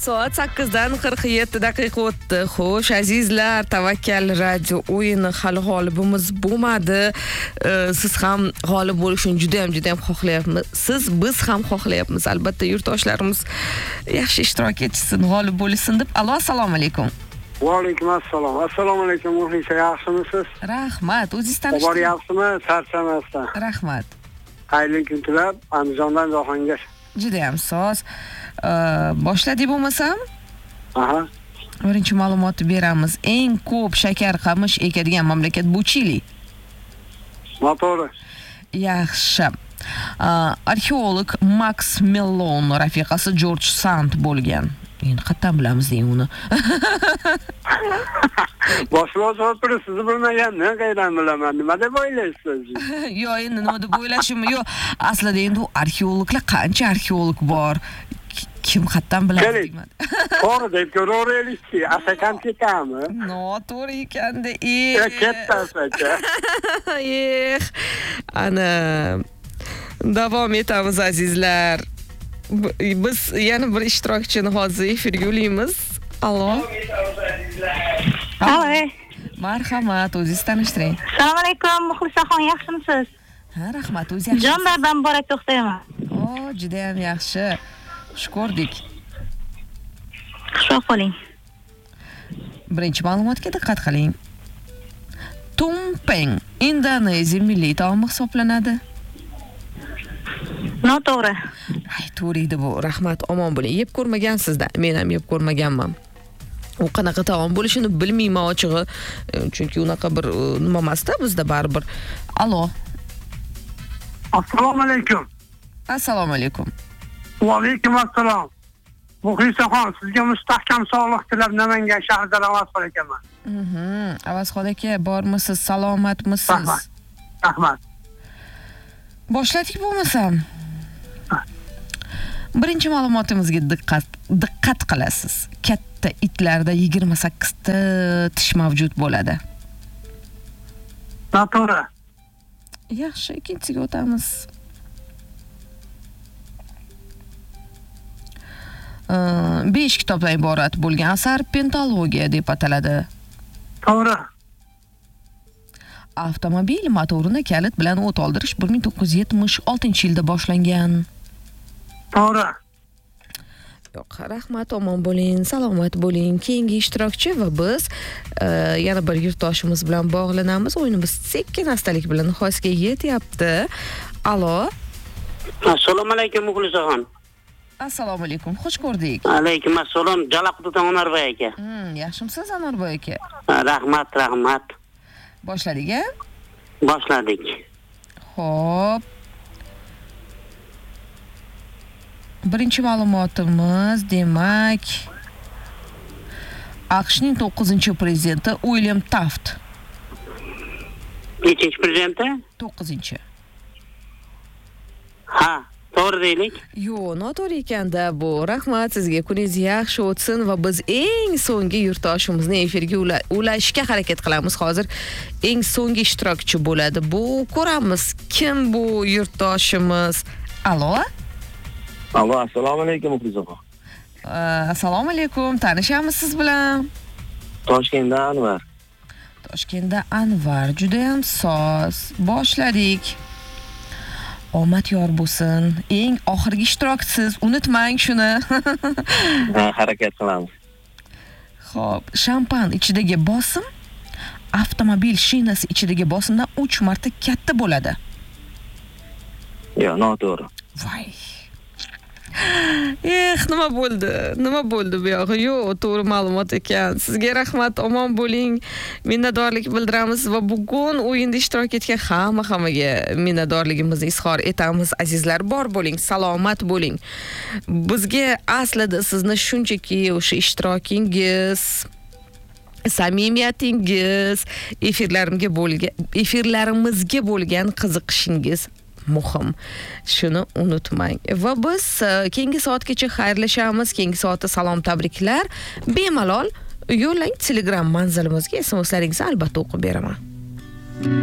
Soat 8:47 o'tdi. Xo'sh, azizlar, Tavakkal radio o'yini hali g'olibimiz bo'lmadi. Siz ham g'olib bo'lishini juda ham xohlayapsiz. Biz ham xohlayapmiz. Albatta, yurtdoshlarimiz yaxshi ishtirok etsin, g'olib bo'lsin deb. Allo, assalomu alaykum. Va alaykum assalom. Assalomu alaykum, muxlislar, yaxshimisiz? Rahmat. O'zingiz tanishtiring. Xabar yaxshimi? Charchamasdan. Rahmat. Xayrli kun tilab, Andijondan Jahongir. Juda ham soz. Boshladik bo'lmasam? Aha. Birinchi ma'lumotni beramiz. Eng ko'p shakar qamish ekadigan mamlakat bu Chili. Noto'g'ri. Yaxshi. Arxeolog Max Mellon rafiqasi George Sand bo'lgan. Endi qayerdan bilamiz deng uni. Boshqa so'rab sizni bilmaganni qayerdan bilaman? Nima deb o'ylaysiz? Yo'q, endi nima deb o'ylashim yo'q. Aslida endi arxeologlar qancha arxeolog bor? Kim qayerdan biladi deyman. To'g'ri deb ko'raveraylikki, asakan ketami? Noto'g'ri ekanda. Ketdi. Ana davom etamiz azizlar. Biz yana bir ishtirokchini hozir efirga ulaymiz. Allo. Alo. Marhamat, o'zingiz tanishtiring. Assalomu alaykum, Muxlisaxon, yaxshimisiz? Ha, rahmat, o'zingiz yaxshimisiz? Jonlardan borak to'xtayman. Juda ham yaxshi. Xush ko'rdik. Xushroq bo'ling. Birinchi ma'lumotga diqqat qiling. Tumpeng Indoneziya milliy taomi hisoblanadi. Noto'g'ri. Ay, to'g'ri edi bu. Rahmat, omon bo'ling. Yeb ko'rmagansiz-da. Men ham yeb ko'rmaganman. U qanaqa taom bo'lishini bilmayman ochig'i. Chunki unaqa bir nima emas-da bizda baribir. Allo. Assalomu alaykum. Assalomu alaykum. Va alaykum assalom. Muxlisaxon, sizga mustahkam sog'liq tilab Namangan shahridan Avazxon akaman. Avazxon aka, bormisiz? Salomatmisiz? Rahmat. Boshladik bo'lmasam. Birinchi ma'lumotimizga diqqat qilasiz. Katta itlarda 28 ta tish mavjud bo'ladi. Noto'g'ri. Yaxshi, ikkinchisiga o'tamiz. 5 kitobdan iborat bo'lgan asar pentalogiya deb ataladi. To'g'ri. Avtomobil motorini kalit bilan o't oldirish 1976-yilda boshlangan. To'g'ri. Yo'q, rahmat, omon bo'ling, salomat bo'ling. Keyingi ishtirokchi va biz yana bir yurtdoshimiz bilan bog'lanamiz. O'yinimiz sekin-astalik bilan nihoyasiga yetyapti. Allo. Assalomu alaykum, Muxlisaxon. Assalomu alaykum, xush ko'rdik. Alaykum assalom, Jalaqutdan Anarboy aka. Yaxshimisiz Anarboy aka? Rahmat. Boshladik-a? Boshladik. Xo'p. Birinchi ma'lumotimiz, demak, AQShning 9-prezidenti William Taft. Nechinchi prezidenti? 9. Ha, to'g'ri deylik. Yo'q, noto'g'ri ekanda bu. Rahmat sizga, kuningiz yaxshi o'tsin va biz eng so'nggi yurtdoshimizni efirga ulashga harakat qilamiz. Hozir eng so'nggi ishtirokchi bo'ladi. Bu ko'ramiz kim bu yurtdoshimiz. Allo. Allo, assalomu alaykum, Muxlisaxon. Assalomu alaykum, tanishamiz siz bilan? Toshkentda Anvar, juda ham soz. Boshladik. Omad yor bo'lsin. Eng oxirgi ishtirokchisiz, unutmang shuni. Harakat qilamiz. Xo'p, shampan ichidagi bosim avtomobil shinasi ichidagi bosimdan 3 marta katta bo'ladi. Yo'q, noto'g'ri. Voy. Nima bo'ldi bu yog'i? Yo'q, to'g'ri ma'lumot ekan. Sizga rahmat, omon bo'ling. Minnatdorlik bildiramiz va bugun o'yinda ishtirok etgan hammaga minnatdorligimizni izhor etamiz. Azizlar, bor bo'ling, salomat bo'ling. Bizga aslida sizni shunchaki o'sha ishtirokingiz, samimiyatingiz, efirlarimizga bo'lgan qiziqishingiz muhim. Shuni unutmang. Va biz keyingi soatgacha xayrlashamiz. Keyingi soatda salom, tabriklar bemalol yo'llang Telegram manzilimizga. SMS-laringizni albatta o'qib beraman.